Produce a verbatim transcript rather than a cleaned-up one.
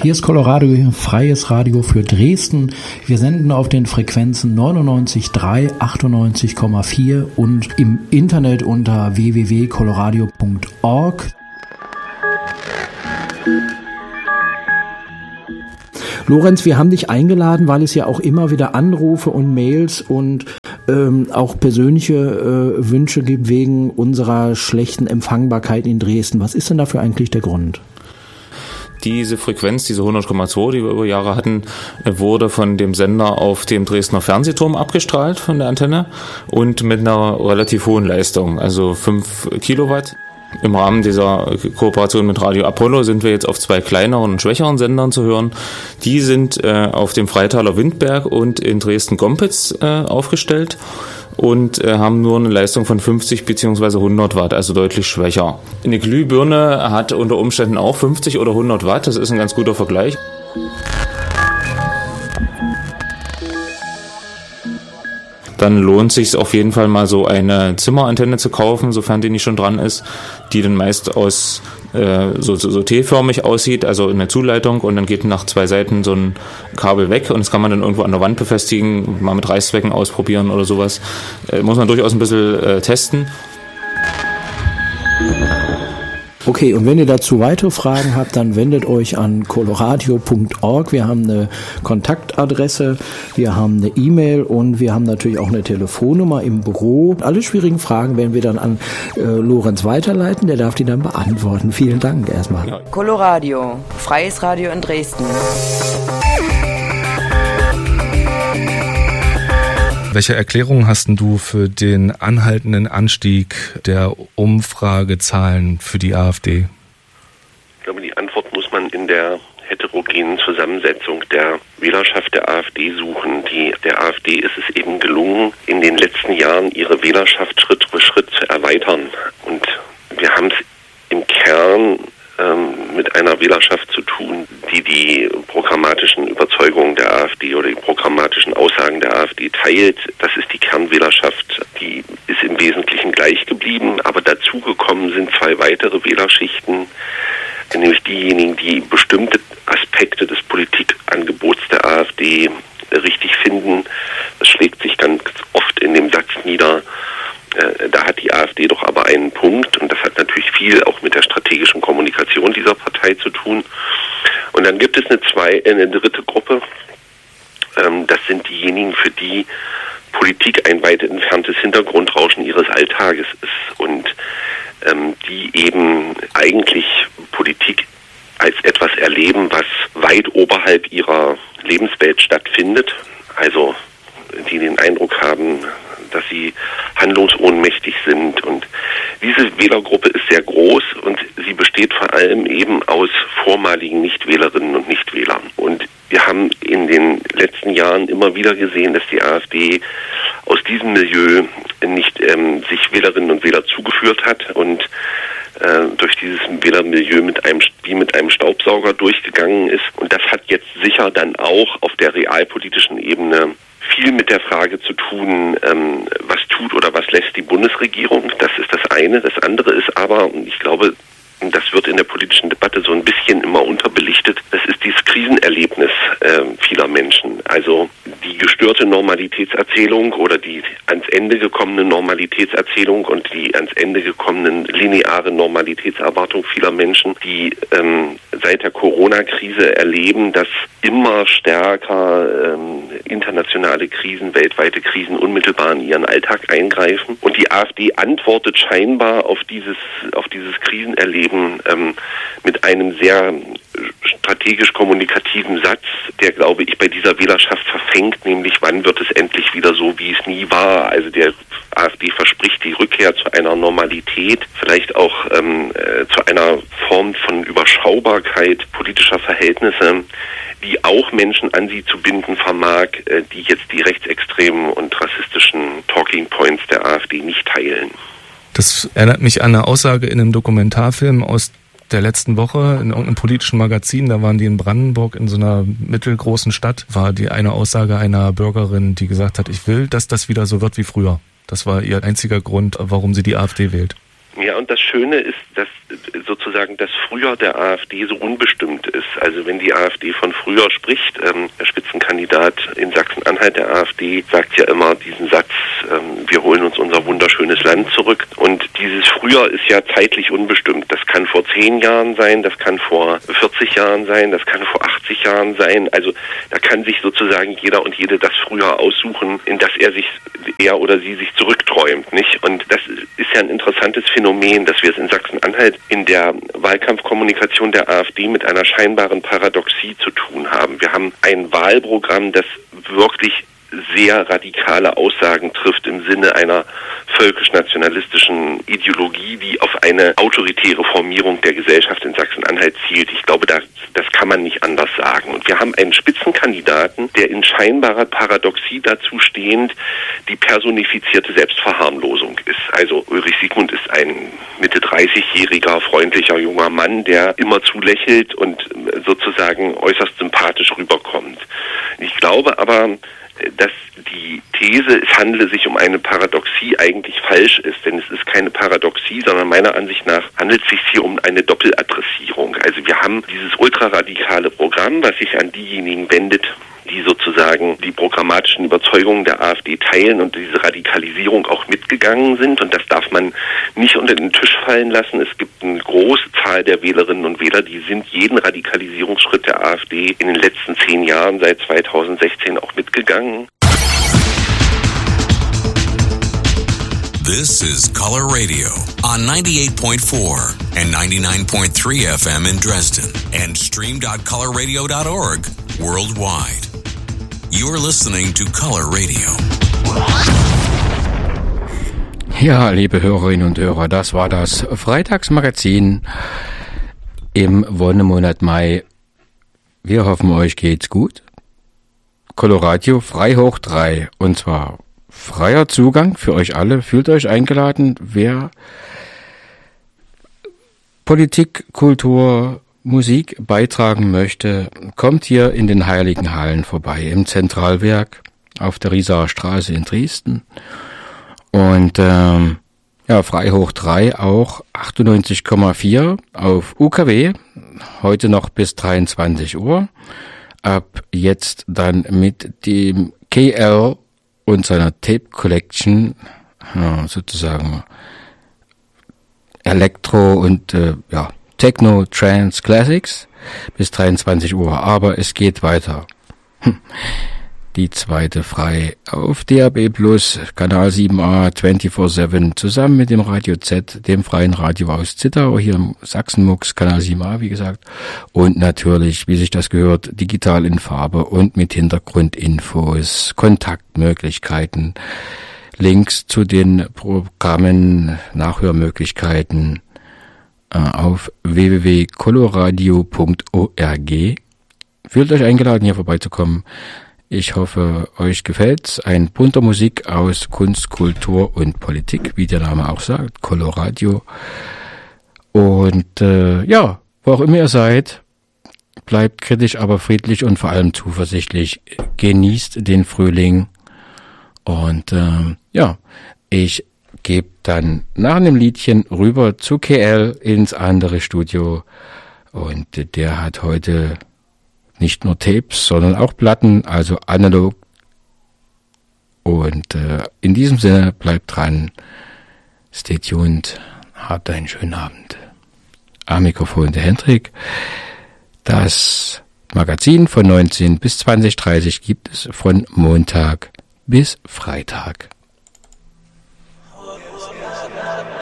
Hier ist Coloradio, freies Radio für Dresden. Wir senden auf den Frequenzen neunundneunzig Komma drei, achtundneunzig Komma vier und im Internet unter w w w punkt coloradio punkt org. Lorenz, wir haben dich eingeladen, weil es ja auch immer wieder Anrufe und Mails und ähm, auch persönliche äh, Wünsche gibt wegen unserer schlechten Empfangbarkeit in Dresden. Was ist denn dafür eigentlich der Grund? Diese Frequenz, diese hundert Komma zwei, die wir über Jahre hatten, wurde von dem Sender auf dem Dresdner Fernsehturm abgestrahlt von der Antenne und mit einer relativ hohen Leistung, also fünf Kilowatt. Im Rahmen dieser Kooperation mit Radio Apollo sind wir jetzt auf zwei kleineren und schwächeren Sendern zu hören. Die sind äh, auf dem Freitaler Windberg und in Dresden-Gompitz äh, aufgestellt und äh, haben nur eine Leistung von fünfzig bzw. hundert Watt, also deutlich schwächer. Eine Glühbirne hat unter Umständen auch fünfzig oder hundert Watt, das ist ein ganz guter Vergleich. Dann lohnt es sich auf jeden Fall mal so eine Zimmerantenne zu kaufen, sofern die nicht schon dran ist, die dann meist aus äh, so, so, so T-förmig aussieht, also eine Zuleitung, und dann geht nach zwei Seiten so ein Kabel weg und das kann man dann irgendwo an der Wand befestigen, mal mit Reißzwecken ausprobieren oder sowas. Äh, muss man durchaus ein bisschen äh, testen. Okay, und wenn ihr dazu weitere Fragen habt, dann wendet euch an coloradio punkt org. Wir haben eine Kontaktadresse, wir haben eine E-Mail und wir haben natürlich auch eine Telefonnummer im Büro. Alle schwierigen Fragen werden wir dann an äh, Lorenz weiterleiten, der darf die dann beantworten. Vielen Dank erstmal. Coloradio, freies Radio in Dresden. Welche Erklärung hast denn du für den anhaltenden Anstieg der Umfragezahlen für die AfD? Ich glaube, die Antwort muss man in der heterogenen Zusammensetzung der Wählerschaft der AfD suchen. Die, der AfD ist es eben gelungen, in den letzten Jahren ihre Wählerschaft Schritt für Schritt zu erweitern. Und wir haben es im Kern ähm, mit einer Wählerschaft zu tun, die die programmatischen Überzeugungen der AfD oder die programmatischen Aussagen der AfD teilt. Das ist die Kernwählerschaft, die ist im Wesentlichen gleich geblieben, aber dazugekommen sind zwei weitere Wählerschichten, nämlich diejenigen, die bestimmte Aspekte des Politikangebots der AfD richtig finden. Das schlägt sich ganz oft in dem Satz nieder, äh, da hat die AfD doch aber einen Punkt, und das hat natürlich viel auch mit der strategischen Kommunikation dieser Partei zu tun. Und dann gibt es eine, zwei, eine dritte Gruppe, ähm, das sind diejenigen, für die Politik ein weit entferntes Hintergrundrauschen ihres Alltages ist und ähm, die eben eigentlich Politik als etwas erleben, was weit oberhalb ihrer Lebenswelt stattfindet, also die den Eindruck haben, dass sie handlungsohnmächtig sind. Und diese Wählergruppe ist sehr groß und sie besteht vor allem eben aus vormaligen Nichtwählerinnen und Nichtwählern. Und wir haben in den letzten Jahren immer wieder gesehen, dass die AfD aus diesem Milieu nicht ähm, sich Wählerinnen und Wähler zugeführt hat und äh, durch dieses Wählermilieu mit einem, wie mit einem Staubsauger durchgegangen ist. Und das hat jetzt sicher dann auch auf der realpolitischen Ebene viel mit der Frage zu tun, ähm, was tut oder was lässt die Bundesregierung. Das ist das eine. Das andere ist aber, und ich glaube, das wird in der politischen Debatte so ein bisschen immer unterbelichtet, das ist dieses Krisenerlebnis äh, vieler Menschen. Also die gestörte Normalitätserzählung oder die ans Ende gekommene Normalitätserzählung und die ans Ende gekommenen lineare Normalitätserwartung vieler Menschen, die ähm, seit der Corona-Krise erleben, dass immer stärker ähm, internationale Krisen, weltweite Krisen unmittelbar in ihren Alltag eingreifen. Und die AfD antwortet scheinbar auf dieses, auf dieses Krisenerleben ähm, mit einem sehr strategisch kommunikativen Satz, der, glaube ich, bei dieser Wählerschaft verfängt, nämlich wann wird es endlich wieder so, wie es nie war. Also der AfD verspricht die Rückkehr zu einer Normalität, vielleicht auch ähm, äh, zu einer Form von Überschaubarkeit politischer Verhältnisse, die auch Menschen an sie zu binden vermag, äh, die jetzt die rechtsextremen und rassistischen Talking Points der AfD nicht teilen. Das erinnert mich an eine Aussage in einem Dokumentarfilm aus der letzten Woche in irgendeinem politischen Magazin. Da waren die in Brandenburg in so einer mittelgroßen Stadt. War die eine Aussage einer Bürgerin, die gesagt hat, ich will, dass das wieder so wird wie früher. Das war ihr einziger Grund, warum sie die AfD wählt. Ja, und das Schöne ist, dass sozusagen das Früher der AfD so unbestimmt ist. Also wenn die AfD von früher spricht, ähm, der Spitzenkandidat in Sachsen-Anhalt der AfD sagt ja immer diesen Satz, ähm, wir holen uns unser wunderschönes Land zurück. Und dieses Früher ist ja zeitlich unbestimmt. Das kann vor zehn Jahren sein, das kann vor vierzig Jahren sein, das kann vor achtzig Jahren sein. Also da kann sich sozusagen jeder und jede das Früher aussuchen, in das er sich, er oder sie sich zurückträumt, nicht? Und das ist ja ein interessantes Phänomen, dass wir es in Sachsen-Anhalt in der Wahlkampfkommunikation der AfD mit einer scheinbaren Paradoxie zu tun haben. Wir haben ein Wahlprogramm, das wirklich sehr radikale Aussagen trifft im Sinne einer völkisch-nationalistischen Ideologie, die auf eine autoritäre Formierung der Gesellschaft in Sachsen-Anhalt zielt. Ich glaube, das, das kann man nicht anders sagen. Und wir haben einen Spitzenkandidaten, der in scheinbarer Paradoxie dazu stehend die personifizierte Selbstverharmlosung ist. Also Ulrich Siegmund ist ein Mitte dreißigjähriger, freundlicher junger Mann, der immer zulächelt und sozusagen äußerst sympathisch rüberkommt. Ich glaube aber, dass die These, es handle sich um eine Paradoxie, eigentlich falsch ist. Denn es ist keine Paradoxie, sondern meiner Ansicht nach handelt es sich hier um eine Doppeladressierung. Also wir haben dieses ultraradikale Programm, was sich an diejenigen wendet, die sozusagen die programmatischen Überzeugungen der AfD teilen und diese Radikalisierung auch mitgegangen sind. Und das darf man nicht unter den Tisch fallen lassen. Es gibt eine große Zahl der Wählerinnen und Wähler, die sind jeden Radikalisierungsschritt der AfD in den letzten zehn Jahren, seit zweitausendsechzehn, auch mitgegangen. This is Color Radio on ninety-eight point four and ninety-nine point three F M in Dresden and stream dot color radio dot org worldwide. You're listening to Color Radio. Ja, liebe Hörerinnen und Hörer, das war das Freitagsmagazin im Wonnemonat Mai. Wir hoffen, euch geht's gut. Coloradio frei hoch drei, und zwar freier Zugang für euch alle. Fühlt euch eingeladen, wer Politik, Kultur, Musik beitragen möchte, kommt hier in den Heiligen Hallen vorbei, im Zentralwerk auf der Riesaer Straße in Dresden. Und ähm, ja, frei hoch drei auch achtundneunzig Komma vier auf U K W, heute noch bis dreiundzwanzig Uhr. Ab jetzt dann mit dem K L und seiner Tape Collection, ja, sozusagen Elektro und äh, ja, Techno, Trance, Classics bis dreiundzwanzig Uhr. Aber es geht weiter. Hm. Die zweite frei auf D A B Plus, Kanal sieben a, vierundzwanzig sieben, zusammen mit dem Radio Z, dem freien Radio aus Zittau, hier im Sachsenmux, Kanal sieben a, wie gesagt. Und natürlich, wie sich das gehört, digital in Farbe und mit Hintergrundinfos, Kontaktmöglichkeiten, Links zu den Programmen, Nachhörmöglichkeiten äh, auf w w w punkt coloradio punkt org. Fühlt euch eingeladen, hier vorbeizukommen. Ich hoffe, euch gefällt's. Ein bunter Musik aus Kunst, Kultur und Politik, wie der Name auch sagt, Coloradio. Und äh, ja, wo auch immer ihr seid, bleibt kritisch, aber friedlich und vor allem zuversichtlich. Genießt den Frühling. Und äh, ja, ich gebe dann nach einem Liedchen rüber zu K L ins andere Studio. Und der hat heute nicht nur Tapes, sondern auch Platten, also analog. Und äh, in diesem Sinne, bleibt dran, stay tuned, habt einen schönen Abend. Am Mikrofon der Hendrik. Das Magazin von neunzehn bis zwanzig Uhr dreißig gibt es von Montag bis Freitag.